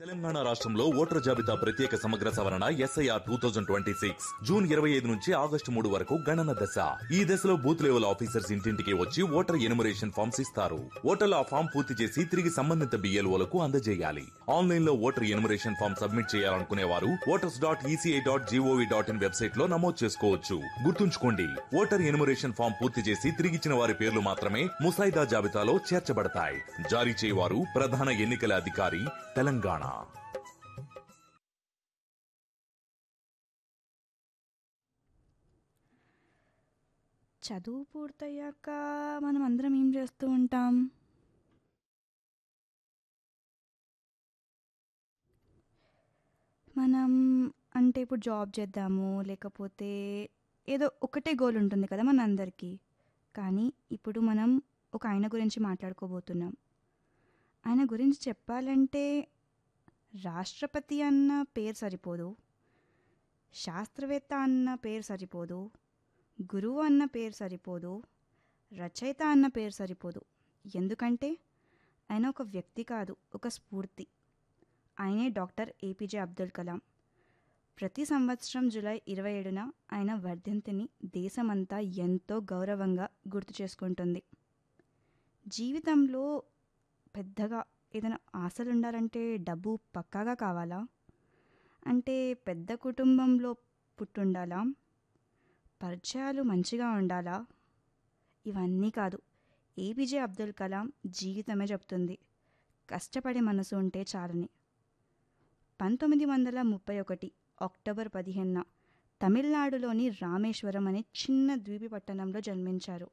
తెలంగాణ రాష్ట్రంలో ఓటర్ జాబితా ప్రత్యేక సమగ్ర సవరణ ఎస్ఐఆర్ 2026 జూన్ 25 నుంచి ఆగస్టు 3 వరకు గణన దశ. ఈ దశలో బూత్ లెవెల్ ఆఫీసర్స్ ఇంటింటికి వచ్చి ఓటర్ ఎనుమరేషన్ ఫామ్స్ ఇస్తారు. ఓటర్లు ఆ ఫామ్ పూర్తి చేసి తిరిగి సంబంధిత బిఎల్ఓలకు అందజేయాలి. ఆన్లైన్ లో ఓటర్ ఎనుమరేషన్ ఫామ్ సబ్మిట్ చేయాలనుకునే వారు voters.eci.gov.in వెబ్సైట్ లో నమోదు చేసుకోవచ్చు. గుర్తుంచుకోండి, ఓటర్ ఎనుమరేషన్ ఫామ్ పూర్తి చేసి తిరిగిచ్చిన వారి పేర్లు మాత్రమే ముసాయిదా జాబితాలో చేర్చబడతాయి. జారీ చేయవారు ప్రధాన ఎన్నికల అధికారి, తెలంగాణ. చదువు పూర్తయ్యాక మనం అందరం ఏం చేస్తూ ఉంటాం? మనం అంటే ఇప్పుడు జాబ్ చేద్దాము, లేకపోతే ఏదో ఒకటే గోల్ ఉంటుంది కదా మనందరికీ. కానీ ఇప్పుడు మనం ఒక ఆయన గురించి మాట్లాడుకోబోతున్నాం. ఆయన గురించి చెప్పాలంటే రాష్ట్రపతి అన్న పేరు సరిపోదు, శాస్త్రవేత్త అన్న పేరు సరిపోదు, గురువు అన్న పేరు సరిపోదు, రచయిత అన్న పేరు సరిపోదు. ఎందుకంటే ఆయన ఒక వ్యక్తి కాదు, ఒక స్ఫూర్తి. ఆయనే డాక్టర్ ఏపీజే అబ్దుల్ కలాం. ప్రతి సంవత్సరం జూలై 27న ఆయన వర్ధంతిని దేశమంతా ఎంతో గౌరవంగా గుర్తు చేసుకుంటుంది. జీవితంలో పెద్దగా ఏదైనా ఆశలు ఉండాలంటే డబ్బు పక్కాగా కావాలా? అంటే పెద్ద కుటుంబంలో పుట్టుండాలా? పరిచయాలు మంచిగా ఉండాలా? ఇవన్నీ కాదు. ఏపీజే అబ్దుల్ కలాం జీవితమే చెప్తుంది, కష్టపడే మనసు ఉంటే చాలని. 1931 అక్టోబర్ 15న తమిళనాడులోని రామేశ్వరం అనే చిన్న ద్వీప పట్టణంలో జన్మించారు.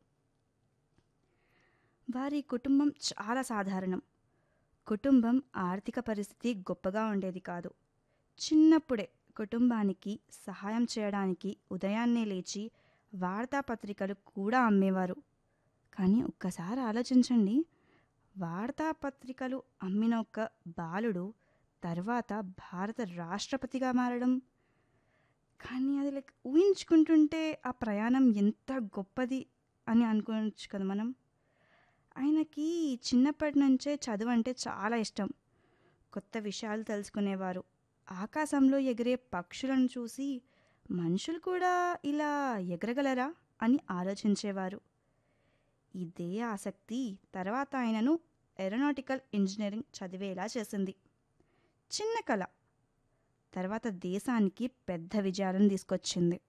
వారి కుటుంబం చాలా సాధారణం. కుటుంబం ఆర్థిక పరిస్థితి గొప్పగా ఉండేది కాదు. చిన్నప్పుడే కుటుంబానికి సహాయం చేయడానికి ఉదయాన్నే లేచి వార్తాపత్రికలు కూడా అమ్మేవారు. కానీ ఒక్కసారి ఆలోచించండి, వార్తాపత్రికలు అమ్మిన ఒక బాలుడు తర్వాత భారత రాష్ట్రపతిగా మారడం. కానీ అది ఊహించుకుంటుంటే ఆ ప్రయాణం ఎంత గొప్పది అని అనుకోవచ్చు కదా మనం. ఆయనకి చిన్నప్పటి నుంచే చదువు అంటే చాలా ఇష్టం. కొత్త విషయాలు తెలుసుకునేవారు. ఆకాశంలో ఎగిరే పక్షులను చూసి మనుషులు కూడా ఇలా ఎగరగలరా అని ఆలోచించేవారు. ఇదే ఆసక్తి తర్వాత ఆయనను ఏరోనాటికల్ ఇంజనీరింగ్ చదివేలా చేసింది. చిన్న కళ తర్వాత దేశానికి పెద్ద విజయాలను తీసుకొచ్చింది.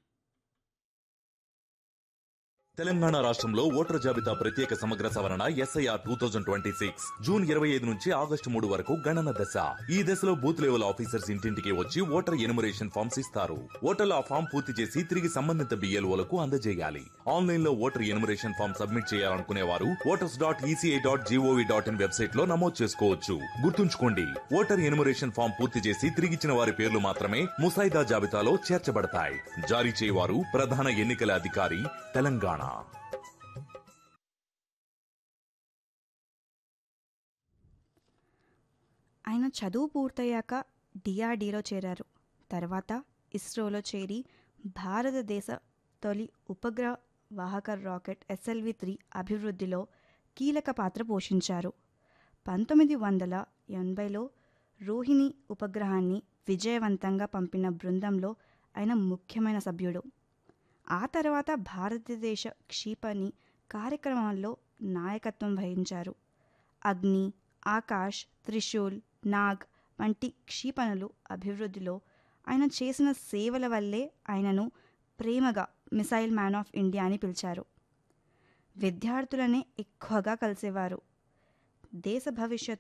తెలంగాణ రాష్ట్రంలో ఓటర్ జాబితా ప్రత్యేక సమగ్ర సవరణ ఎస్ఐఆర్ 2026 జూన్ 25 నుంచి ఆగస్టు 3 వరకు గణన దశ. ఈ దశలో బూత్ లెవెల్ ఆఫీసర్స్ ఇంటింటికి వచ్చి ఓటర్ ఎనుమరేషన్ ఫామ్స్ ఇస్తారు. ఓటర్లు ఆ ఫామ్ పూర్తి చేసి తిరిగి సంబంధిత బిఎల్ఓలకు అందజేయాలి. ఆన్లైన్ లో ఓటర్ ఎనుమరేషన్ ఫామ్ సబ్మిట్ చేయాలనుకునే వారు voters.eci.gov.in వెబ్సైట్ లో నమోదు చేసుకోవచ్చు. గుర్తుంచుకోండి, ఓటర్ ఎనుమరేషన్ ఫామ్ పూర్తి చేసి తిరిగిచ్చిన వారి పేర్లు మాత్రమే ముసాయిదా జాబితాలో చేర్చబడతాయి. జారీ చేయవారు ప్రధాన ఎన్నికల అధికారి, తెలంగాణ. ఆయన చదువు పూర్తయ్యాక డిఆర్డీలో చేరారు. తర్వాత ఇస్రోలో చేరి భారతదేశ తొలి ఉపగ్రహ వాహక రాకెట్ SLV-3 అభివృద్ధిలో కీలక పాత్ర పోషించారు. 1980లో రోహిణి ఉపగ్రహాన్ని విజయవంతంగా పంపిన బృందంలో ఆయన ముఖ్యమైన సభ్యుడు. ఆ తర్వాత భారతదేశ క్షిపణి కార్యక్రమాల్లో నాయకత్వం వహించారు. అగ్ని, ఆకాష్, త్రిశూల్, నాగ్ వంటి క్షిపణులు అభివృద్ధిలో ఆయన చేసిన సేవల వల్లే ఆయనను ప్రేమగా మిసైల్ మ్యాన్ ఆఫ్ ఇండియా అని పిలిచారు. విద్యార్థులనే ఎక్కువగా కలిసేవారు. దేశ భవిష్యత్తు